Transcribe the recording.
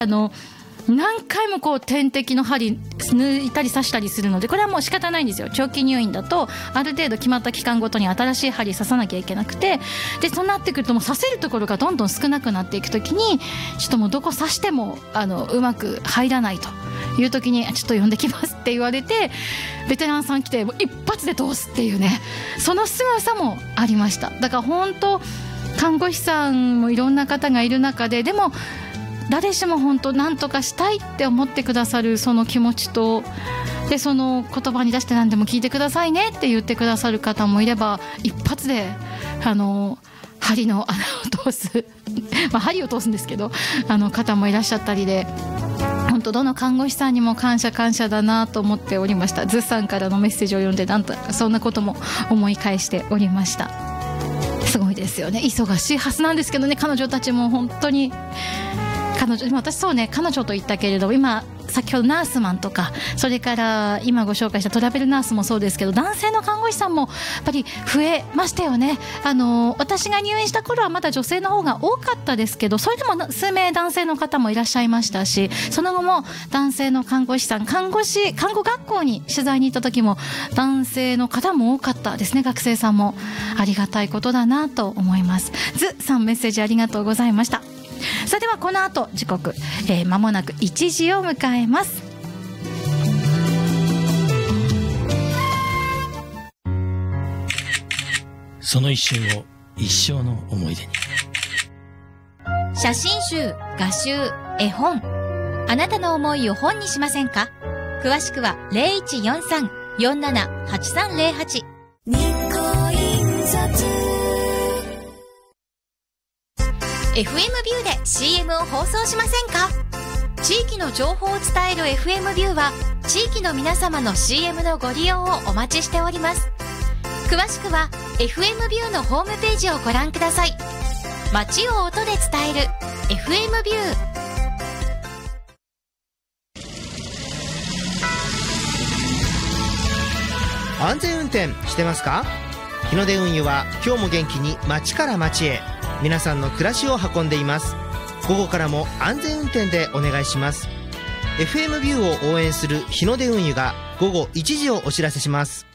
何回もこう点滴の針抜いたり刺したりするので、これはもう仕方ないんですよ。長期入院だとある程度決まった期間ごとに新しい針刺さなきゃいけなくて、でそうなってくるともう刺せるところがどんどん少なくなっていくときに、ちょっともうどこ刺してもうまく入らないというときに、ちょっと呼んできますって言われて、ベテランさん来てもう一発で通すっていうね、そのすごさもありました。だから本当看護師さんもいろんな方がいる中で、でも誰しも本当何とかしたいって思ってくださるその気持ちと、でその言葉に出して何でも聞いてくださいねって言ってくださる方もいれば、一発で針の穴を通す針を通すんですけど方もいらっしゃったりで、本当どの看護師さんにも感謝だなと思っておりました。ズさんからのメッセージを読んで、なんとそんなことも思い返しておりました。すごいですよね。忙しいはずなんですけどね、彼女たちも本当に。私そうね、彼女と言ったけれど、今先ほどナースマンとか、それから今ご紹介したトラベルナースもそうですけど、男性の看護師さんもやっぱり増えましたよね。私が入院した頃はまだ女性の方が多かったですけど、それでも数名男性の方もいらっしゃいましたし、その後も男性の看護師さん、看護学校に取材に行った時も男性の方も多かったですね。学生さんもありがたいことだなと思います。ズさん、メッセージありがとうございました。それではこの後時刻、間もなく1時を迎えます。 その一瞬を一生の思い出に。 写真集、画集、絵本、あなたの思いを本にしませんか？詳しくは 0143-478308。 日光印刷。FM ビューで CM を放送しませんか？地域の情報を伝える FM ビューは地域の皆様の CM のご利用をお待ちしております。詳しくは FM ビューのホームページをご覧ください。街を音で伝える FM ビュー。安全運転してますか？日の出運輸は今日も元気に街から街へ、皆さんの暮らしを運んでいます。午後からも安全運転でお願いします。 FM ビューを応援する日の出運輸が午後1時をお知らせします。